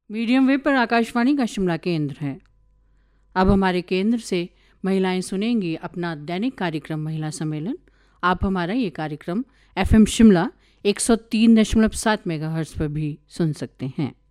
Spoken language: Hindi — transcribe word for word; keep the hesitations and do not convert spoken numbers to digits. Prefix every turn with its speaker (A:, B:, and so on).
A: मीडियम वेव पर आकाशवाणी का शिमला केंद्र है। अब हमारे केंद्र से महिलाएं सुनेंगी अपना दैनिक कार्यक्रम महिला सम्मेलन। आप हमारा ये कार्यक्रम एफएम शिमला एक सौ तीन दशमलव सात मेगाहर्ट्ज़ पर भी सुन सकते हैं।